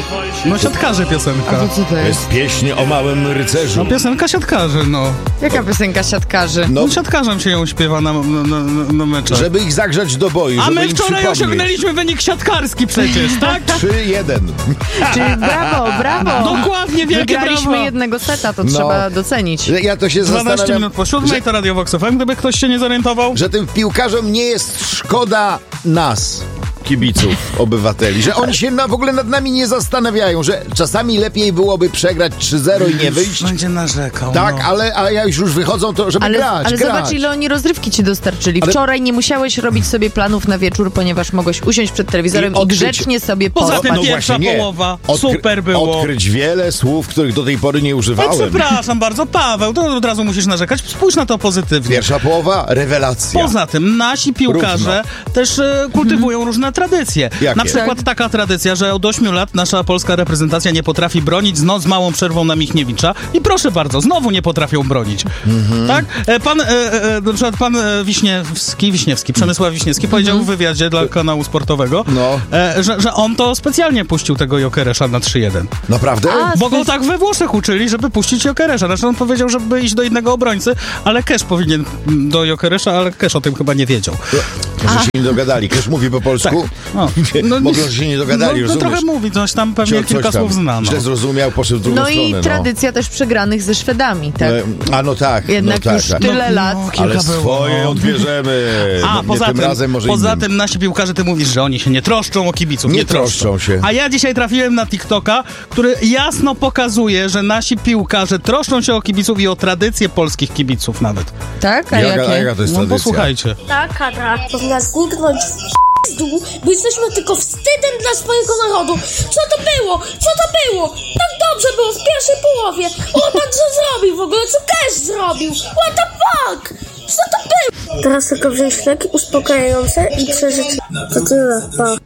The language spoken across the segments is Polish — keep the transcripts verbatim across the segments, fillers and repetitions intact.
No siatkarze piosenka. A to co to To jest? jest pieśń o małym rycerzu. No piosenka siatkarzy, no. Jaka piosenka siatkarzy? No, No siatkarzem się ją śpiewa na, na, na, na meczach. żeby ich zagrzać do boju, A żeby my im wczoraj przypomnieć. osiągnęliśmy wynik siatkarski przecież, tak? trzy jeden. Czyli brawo, brawo. Dokładnie, wielkie Wygraliśmy brawa. jednego seta, to No. trzeba docenić. Ja to się dwanaście zastanawiam, minut po siódmej, że, to Radio Vox F M, gdyby ktoś się nie zorientował. że tym piłkarzom nie jest szkoda nas, kibiców, obywateli, że oni się na, w ogóle nad nami nie zastanawiają, że czasami lepiej byłoby przegrać trzy zero i nie wyjść. Będzie narzekał. Tak, no. ale a jak już wychodzą, to żeby Ale, grać, ale grać. zobacz, ile oni rozrywki ci dostarczyli. Ale- Wczoraj nie musiałeś robić sobie planów na wieczór, ponieważ mogłeś usiąść przed telewizorem I i, odkryć- grzecznie sobie Poza pospać. tym No pierwsza właśnie, nie. połowa, Odkry- super było. Odkryć wiele słów, których do tej pory nie Oj, używałem. przepraszam bardzo, Paweł, to od razu musisz narzekać. Spójrz na to pozytywnie. Pierwsza połowa, rewelacja. Poza tym nasi piłkarze też e, kultywują różne tradycje. Jakie? Na przykład taka tradycja, że od ośmiu lat nasza polska reprezentacja nie potrafi bronić, no z małą przerwą na Michniewicza. I proszę bardzo, znowu nie potrafią bronić. Tak? E, pan, e, e, na przykład pan e, Wiśniewski, Wiśniewski, Przemysław Wiśniewski powiedział w wywiadzie dla kanału sportowego, No. e, że, że on to specjalnie puścił tego Jokeresza na trzy jeden. Naprawdę? A, Bo go tak we Włoszech uczyli, żeby puścić Jokeresza. Znaczy on powiedział, żeby iść do innego obrońcy, ale Kesz powinien do Jokeresza, ale Kesz o tym chyba nie wiedział. Może się nie dogadali. Ktoś mówi po polsku? No. No, Mogą, że się nie dogadali, no, no rozumiesz? trochę mówi, coś tam pewnie Coś kilka tam słów znano. Źle zrozumiał, poszedł w drugą No stronę. i tradycja też przegranych ze Szwedami, tak? No. A no tak, Jednak no tak, już tak. tyle No, lat. no, kilka Ale było. swoje odbierzemy. A, no, poza nie tym tym, razem może poza innym. tym nasi piłkarze, ty mówisz, że oni się nie troszczą o kibiców. Nie troszczą się. A ja dzisiaj trafiłem na TikToka, który jasno pokazuje, że nasi piłkarze troszczą się o kibiców i o tradycje polskich kibiców nawet. Tak? A Jaka, jakie? a jaka to jest No tradycja? posłuchajcie. Ta kara powinna zniknąć w pizdu, bo jesteśmy tylko wstydem dla swojego narodu. Co to było? Co to było? Tak dobrze było w pierwszej połowie. O, pan co zrobił w ogóle? Co Kesz zrobił? What the fuck? Co to było? Teraz tylko wziąć leki uspokajające i przeżyć. To tyle, pa.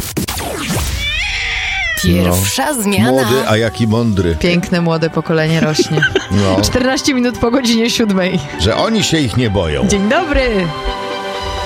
Pierwsza zmiana. Młody, a jaki mądry. Piękne, młode pokolenie rośnie. No, czternaście minut po godzinie siódmej. że oni się ich nie boją. Dzień dobry!